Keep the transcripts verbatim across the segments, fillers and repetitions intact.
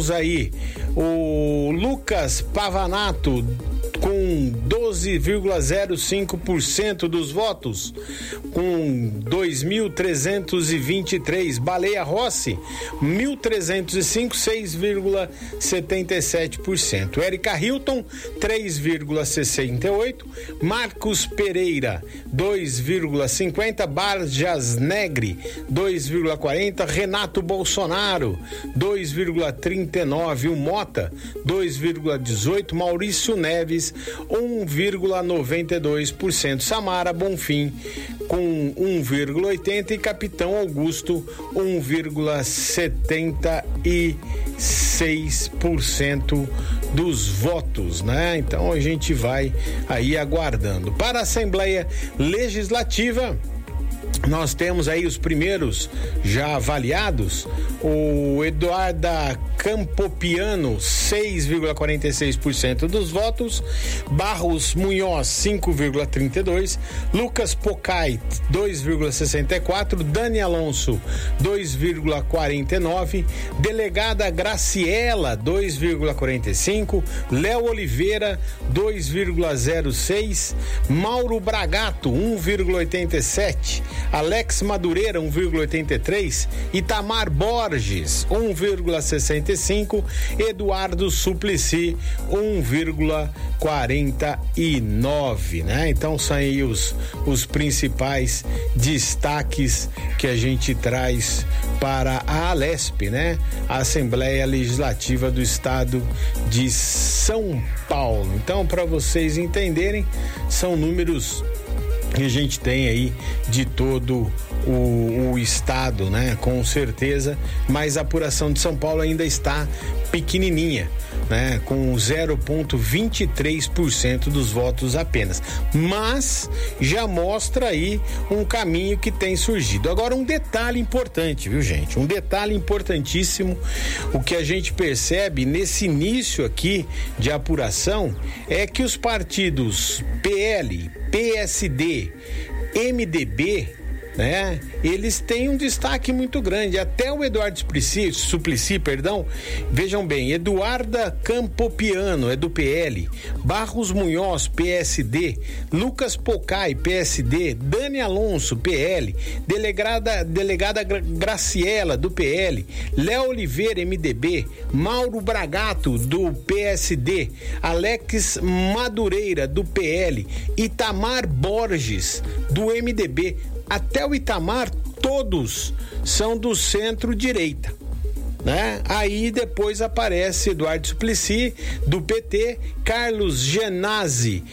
temos aí o Lucas Pavanato com doze vírgula zero cinco por cento dos votos, com dois mil trezentos e vinte e três. Baleia Rossi, mil trezentos e cinco, seis vírgula setenta e sete por cento. Érica Hilton, três vírgula sessenta e oito. Marcos Pereira, dois vírgula cinquenta. Barjas Negri, dois vírgula quarenta. Renato Bolsonaro, dois vírgula trinta e nove. O Mota, dois vírgula dezoito. Maurício Neves, um vírgula noventa e dois por cento. Samara Bonfim com um vírgula oitenta e Capitão Augusto um vírgula setenta e seis por cento dos votos, né? Então a gente vai aí aguardando. Para a Assembleia Legislativa, nós temos aí os primeiros já avaliados. O Eduardo Campopiano, seis vírgula quarenta e seis por cento dos votos. Barros Munhoz, cinco vírgula trinta e dois. Lucas Pocai, dois vírgula sessenta e quatro. Dani Alonso, dois vírgula quarenta e nove. Delegada Graciela, dois vírgula quarenta e cinco. Léo Oliveira, dois vírgula zero seis. Mauro Bragato, um vírgula oitenta e sete. Alex Madureira, um vírgula oitenta e três. Itamar Borges, um vírgula sessenta e cinco. Eduardo Suplicy, um vírgula quarenta e nove, né? Então são aí os, os principais destaques que a gente traz para a Alesp, né? A Assembleia Legislativa do Estado de São Paulo. Então, para vocês entenderem, são números que a gente tem aí de todo o, o estado, né? Com certeza, mas a apuração de São Paulo ainda está pequenininha, né? Com zero vírgula vinte e três por cento dos votos apenas, mas já mostra aí um caminho que tem surgido. Agora, um detalhe importante, viu, gente? Um detalhe importantíssimo, o que a gente percebe nesse início aqui de apuração é que os partidos P L, P S D, M D B, né? Eles têm um destaque muito grande. Até o Eduardo Suplicy, Suplicy, perdão, vejam bem, Eduarda Campopiano é do P L, Barros Munhoz, P S D, Lucas Pocai, P S D, Dani Alonso, P L, delegada, delegada Graciela, do P L, Léo Oliveira, M D B, Mauro Bragato, do P S D, Alex Madureira, do P L, Itamar Borges, do M D B. Até o Itamar, todos são do centro-direita, né? Aí depois aparece Eduardo Suplicy, do P T, Carlos Genasi,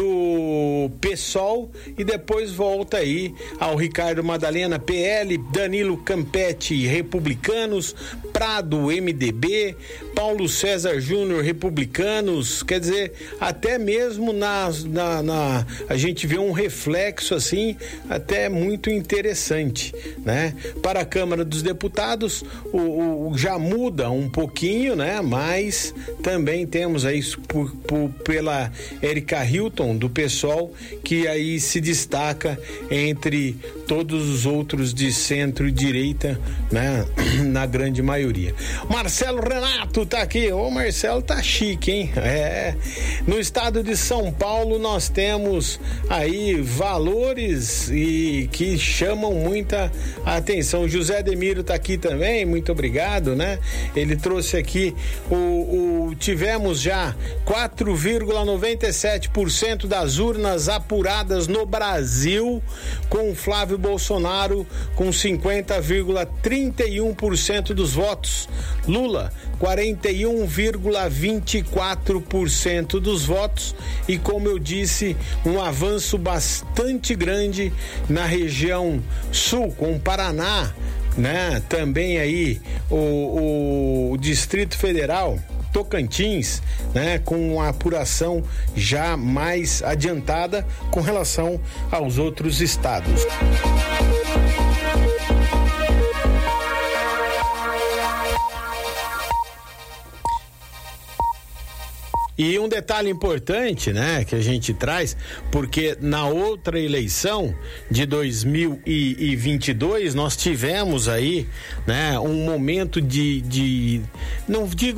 do PSOL, e depois volta aí ao Ricardo Madalena, P L, Danilo Campetti, Republicanos, Prado, M D B, Paulo César Júnior, Republicanos. Quer dizer, até mesmo na, na, na a gente vê um reflexo assim até muito interessante, né? Para a Câmara dos Deputados, o, o já muda um pouquinho, né? Mas também temos aí por, por, pela Érica Hilton, do PSOL, que aí se destaca entre todos os outros de centro-direita, né? Na grande maioria. Marcelo Renato tá aqui. Ô, Marcelo tá chique, hein? É. No estado de São Paulo nós temos aí valores e que chamam muita atenção. José Ademiro tá aqui também, muito obrigado, né? Ele trouxe aqui o, o tivemos já quatro vírgula noventa e sete por cento das urnas apuradas no Brasil, com Flávio Bolsonaro com cinquenta vírgula trinta e um por cento dos votos. Lula, quarenta e um vírgula vinte e quatro por cento dos votos, e como eu disse, um avanço bastante grande na região sul, com o Paraná, né? Também aí o, o Distrito Federal, Tocantins, né, com uma apuração já mais adiantada com relação aos outros estados. E um detalhe importante, né, que a gente traz, porque na outra eleição de dois mil e vinte e dois nós tivemos aí, né, um momento de, de não digo